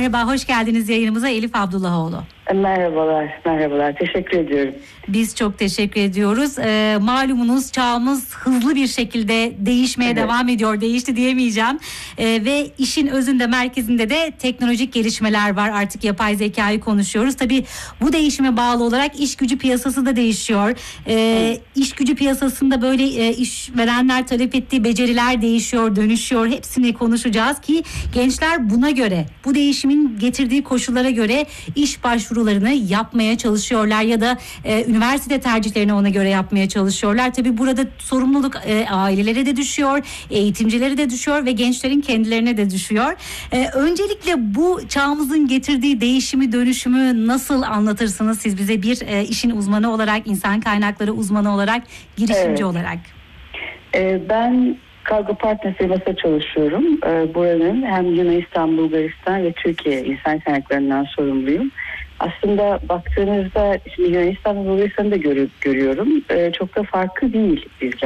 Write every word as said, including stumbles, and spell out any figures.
Merhaba, hoş geldiniz yayınımıza Elif Abdullahoğlu. Merhabalar, merhabalar. Teşekkür ediyorum. Biz çok teşekkür ediyoruz. Ee, malumunuz çağımız hızlı bir şekilde değişmeye evet. devam ediyor. Değişti diyemeyeceğim. Ee, ve işin özünde, merkezinde de teknolojik gelişmeler var. Artık yapay zekayı konuşuyoruz. Tabii bu değişime bağlı olarak iş gücü piyasası da değişiyor. Ee, iş gücü piyasasında böyle e, işverenler talep ettiği beceriler değişiyor, dönüşüyor. Hepsini konuşacağız ki gençler buna göre, bu değişimin getirdiği koşullara göre iş başvurularını yapmaya çalışıyorlar ya da e, üniversite tercihlerini ona göre yapmaya çalışıyorlar. Tabii burada sorumluluk e, ailelere de düşüyor, eğitimcilere de düşüyor ve gençlerin kendilerine de düşüyor. E, öncelikle bu çağımızın getirdiği değişimi, dönüşümü nasıl anlatırsınız siz bize bir e, işin uzmanı olarak, insan kaynakları uzmanı olarak, girişimci evet. olarak? E, ben Kargo Partner firmasında çalışıyorum. E, buranın hem Yunanistan, Bulgaristan ve Türkiye insan kaynaklarından sorumluyum. Aslında baktığınızda şimdi Yunanistan ve Bulgaristan'ı da gör, görüyorum. Ee, çok da farklı değil bizce.